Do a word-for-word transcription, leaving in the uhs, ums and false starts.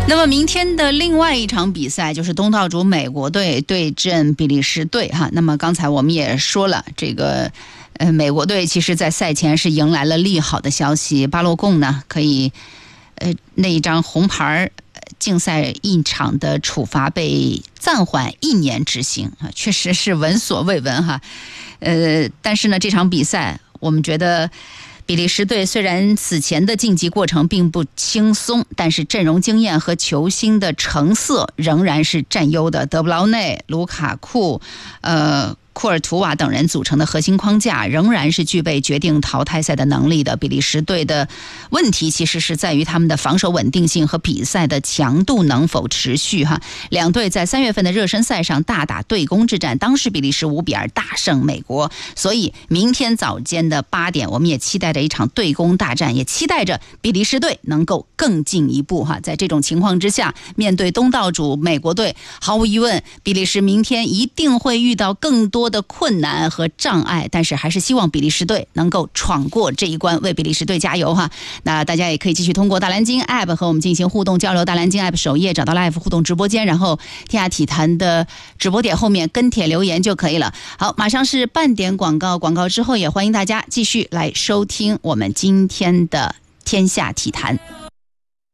那么明天的另外一场比赛就是东道主美国队对阵比利时队哈。那么刚才我们也说了，这个呃美国队其实在赛前是迎来了利好的消息，巴洛贡呢可以呃那一张红牌竞赛一场的处罚被暂缓一年执行啊，确实是闻所未闻哈。呃，但是呢这场比赛我们觉得比利时队虽然此前的晋级过程并不轻松，但是阵容经验和球星的成色仍然是占优的。德布劳内、卢卡库、呃。库尔图瓦等人组成的核心框架仍然是具备决定淘汰赛的能力的。比利时队的问题其实是在于他们的防守稳定性和比赛的强度能否持续哈。两队在三月份的热身赛上大打对攻之战，当时比利时五比二大胜美国，所以明天早间的八点，我们也期待着一场对攻大战，也期待着比利时队能够更进一步哈。在这种情况之下，面对东道主美国队，毫无疑问，比利时明天一定会遇到更多的困难和障碍，但是还是希望比利时队能够闯过这一关，为比利时队加油哈。那大家也可以继续通过大蓝鲸 App 和我们进行互动交流，大蓝鲸 App 首页找到 Live 互动直播间，然后天下体坛的直播点后面跟帖留言就可以了。好，马上是半点广告，广告之后也欢迎大家继续来收听我们今天的天下体坛。